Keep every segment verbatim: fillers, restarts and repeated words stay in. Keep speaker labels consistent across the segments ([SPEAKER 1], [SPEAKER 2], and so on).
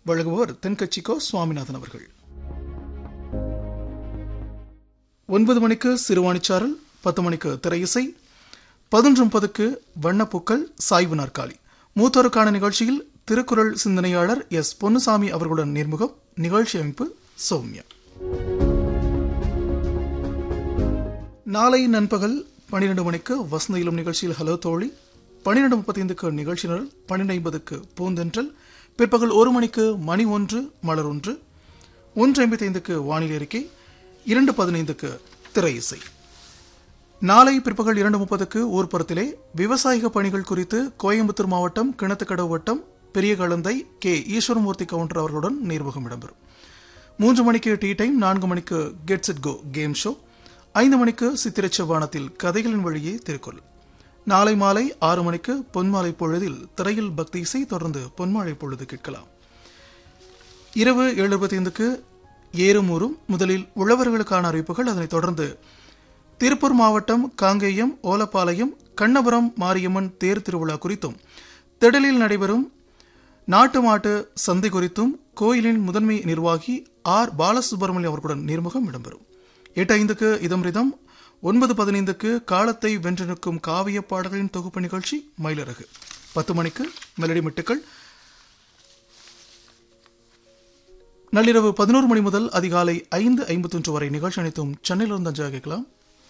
[SPEAKER 1] வழங்குபவர் தென்கட்சிக்கோ சுவாமிநாதன் அவர்கள். ஒன்பது மணிக்கு சிறுவாணிச்சாரல், பத்து மணிக்கு திரையிசை, பதினொன்று முப்பதுக்கு வண்ணப்பூக்கள், சாய்வு நாற்காலி. மூத்தோருக்கான நிகழ்ச்சியில் திருக்குறள் சிந்தனையாளர் எஸ் பொன்னுசாமி அவர்களுடன் நேர்முகம். நிகழ்ச்சி அமைப்பு சௌமியா. நாளை நண்பகல் பன்னிரண்டு மணிக்கு வசந்த இளம் நிகழ்ச்சியில் ஹலோ தோழி, பன்னிரண்டு முப்பத்தி ஐந்துக்கு நிகழ்ச்சி நிரல், பன்னிரண்டு ஐம்பதுக்கு பூந்தென்றல், பிற்பகல் ஒரு மணிக்கு மணி ஒன்று மலர் ஒன்று, ஒன்று ஐம்பத்தி ஐந்துக்கு வானிலை அறிக்கை, இரண்டு பதினைந்துக்கு திரை இசை. நாளை பிற்பகல் இரண்டு முப்பதுக்கு ஊர்ப்புறத்திலே விவசாயிக பணிகள் குறித்து கோயம்புத்தூர் மாவட்டம் கிணத்துக்கடவு வட்டம் பெரிய கலந்தை கே ஈஸ்வரமூர்த்தி கவுண்டர் அவர்களுடன் நேர்முகம் இடம்பெறும். மூன்று மணிக்கு டீ டைம், நான்கு மணிக்கு gets it go game show, ஐந்து மணிக்கு சித்திரை செவ்வானத்தில் கதைகளின் வழியே திருக்குறள். நாளை மாலை ஆறு மணிக்கு பொன்மாலை பொழுதில் திரையில் பக்தி இசை, தொடர்ந்து பொன்மாலை பொழுது கேட்கலாம். இரவு ஏழு இருபத்தி ஐந்துக்கு ஏறுமூறும். முதலில் உழவர்களுக்கான அறிவிப்புகள், அதனைத் தொடர்ந்து திருப்பூர் மாவட்டம் காங்கேயம் ஓலப்பாளையம் கண்ணபுரம் மாரியம்மன் தேர் திருவிழா குறித்தும், திடலில் நடைபெறும் நாட்டு மாட்டு சந்தை குறித்தும் கோயிலின் முதன்மை நிர்வாகி ஆர் பாலசுப்ரமணியம் அவர்களுடன் நேர்முகம் இடம்பெறும். எட்டு ஐந்துக்கு இதம்ரிதம், ஒன்பது பதினைந்துக்கு காலத்தை வென்று நிற்கும் காவிய பாடல்களின் தொகுப்பு நிகழ்ச்சி மயிலரகு, பத்து மணிக்கு மெலடி மிட்டுக்கள். நள்ளிரவு பதினோரு மணி முதல் அதிகாலை ஐந்து ஐம்பத்தி ஒன்று வரை நிகழ்ச்சி அனைத்தும் சென்னையிலிருந்து அஞ்சா கேட்கலாம்.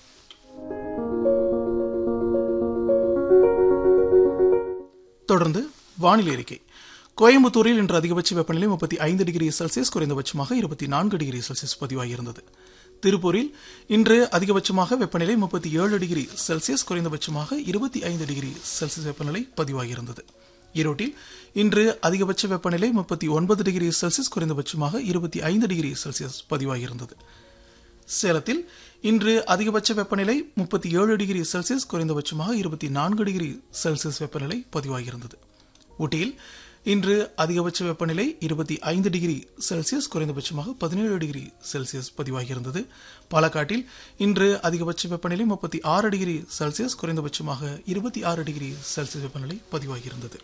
[SPEAKER 1] தொடர்ந்து வானிலை அறிக்கை. கோயம்புத்தூரில் இன்று அதிகபட்ச வெப்பநிலை முப்பத்தி ஐந்து டிகிரி செல்சியஸ், குறைந்தபட்சமாக இருபத்தி நான்கு டிகிரி செல்சியஸ் பதிவாகியிருந்தது. திருப்பூரில் இன்று அதிகபட்சமாக வெப்பநிலை முப்பத்தி ஏழு டிகிரி செல்சியஸ், குறைந்தபட்சமாக இருபத்தி ஐந்து டிகிரி செல்சியஸ் வெப்பநிலை பதிவாகியிருந்தது. ஈரோட்டில் இன்று அதிகபட்ச வெப்பநிலை முப்பத்தி ஒன்பது டிகிரி செல்சியஸ், குறைந்தபட்சமாக இருபத்தி ஐந்து டிகிரி செல்சியஸ் பதிவாகியிருந்தது. சேலத்தில் இன்று அதிகபட்ச வெப்பநிலை முப்பத்தி ஏழு டிகிரி செல்சியஸ், குறைந்தபட்சமாக இருபத்தி நான்கு டிகிரி செல்சியஸ் வெப்பநிலை பதிவாகியிருந்தது. ஊட்டியில் இன்று அதிகபட்ச வெப்பநிலை இருபத்தி ஐந்து டிகிரி செல்சியஸ், குறைந்தபட்சமாக பதினேழு டிகிரி செல்சியஸ் பதிவாகியிருந்தது. பாலக்காட்டில் இன்று அதிகபட்ச வெப்பநிலை முப்பத்தி ஆறு டிகிரி செல்சியஸ், குறைந்தபட்சமாக இருபத்தி ஆறு டிகிரி செல்சியஸ் வெப்பநிலை பதிவாகியிருந்தது.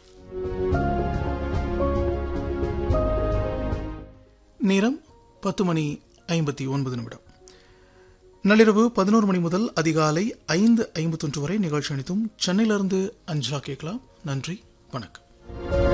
[SPEAKER 1] நேரம் பத்து மணி ஐம்பத்தி ஒன்பது நிமிடம். நள்ளிரவு பதினோரு மணி முதல் அதிகாலை ஐந்து ஐம்பத்தி ஒன்று வரை நிகழ்ச்சி அனைத்தும் சென்னையிலிருந்து அஞ்சா கேட்கலாம். நன்றி, வணக்கம்.